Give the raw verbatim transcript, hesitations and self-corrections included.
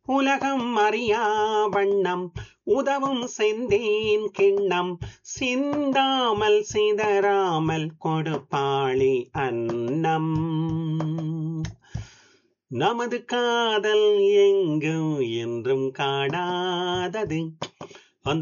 உலகம் அறியா வண்ணம் உதவும் செந்தேன் கிண்ணம் சிந்தாமல் சிதறாமல் கொடுப்பாளி அன்னம். நமது காதல் எங்கும் என்றும் காணாதது.